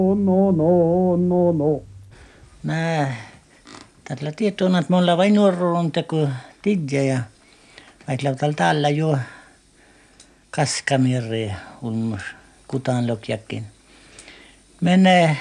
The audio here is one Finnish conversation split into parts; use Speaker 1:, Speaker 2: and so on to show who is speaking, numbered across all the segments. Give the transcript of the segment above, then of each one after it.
Speaker 1: No.
Speaker 2: Mä tällä tietoon, että me ollaan vain nuoruuden teko tidja ja vaikka täällä jo kaskamirre ulmus kutaan lokjakin. Menee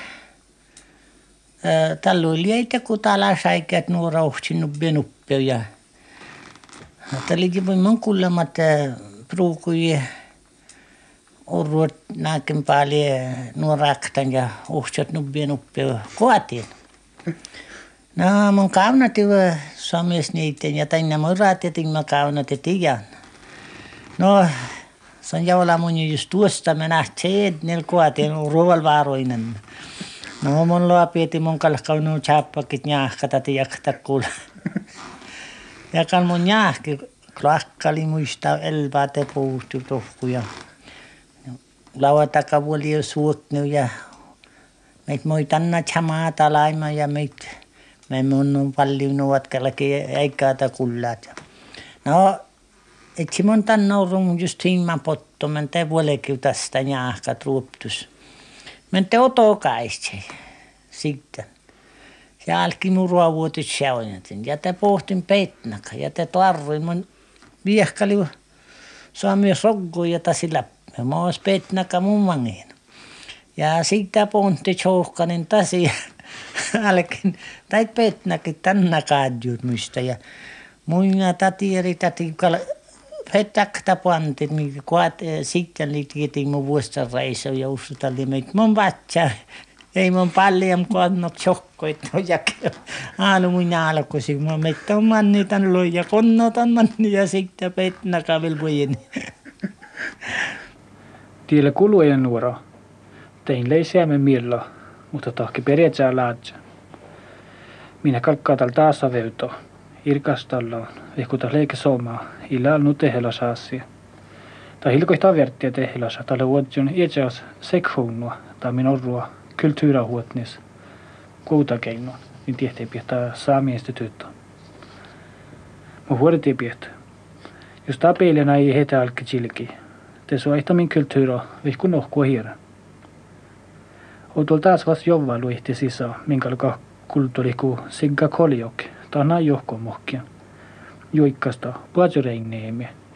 Speaker 2: tällä oli eitä kutala säikät nuora ohtsin nuppia ja täälläkin voi mun kuulemat pruukui orruot näken paljon nuoraktan ja ohtsat nuppia koatiin. No mun kaunati suomessa niiden ja tänne mun raatietin mä kaunatetin ja no se on jolla mun just tuosta mä nähtiin, että niillä koatiin ruovalvaaroinen. No mun luopieti mun kalkaunu chaappakit njahkata tiiäktä kuule. Ja kan mun njahki klakkali muista elvaa te puhuttu tohkuja. Lauataka vuoli jo suutnu ja meit moitanna chamaata laima ja me mun on paljon nuotkellakin eikätä kullaat. No etsi mun tannourun just himma potto, men te vuolekin tästä njahka truoptus. Men te otokaistei sitten. Se alki mun ruovuotit sjaunatin ja te pohtin peitnaka ja te tarvin mun viehkali saa myös roggoja tasilla. Mä oon peitnaka mun mangin. Ja siitä pohti tjohkanin tasi alkin tai peitnakin tänne kaadjuut muista ja muina tatieri tatikal petakta pantit mikä kuat sitten liitiin mun vuosta reissu ja usutalli meitä mun vatsa. Ei mun paljon kannat chokkoit no jakeo. Aanu minä alkoisin mä meitä on manni tän loja konnotan manni ja sitten peitnaka vielä voin.
Speaker 1: Tiellä kulujen nuoro. Tein leisäämme millo, mutta tohki periaatteessa laadja. Minä kalkkaa tällä taas aveuto. Irkastalloon, ehkuta leike somaa, illa on tehelos asia. Tai hilkoista verttiä tehelosa, tälle vuodjun iätsäos sekhuunua, tai minun ruoa kulttuurahuotnis. Kuutakeinua, niin tiehtii pihtää saami-instituutto. Mun vuodetiin pihtää. Jos tapeilena ei heitä alki chilki, te suoihta min kulttuura, vihku nohkua hiira. On tuolla taas vasta jovaa luihti sisään, minkä alkaa kulttuuri kuin sigga koljok, tai näin johkomohkia. Juikkasta, puhutaan reinneemme.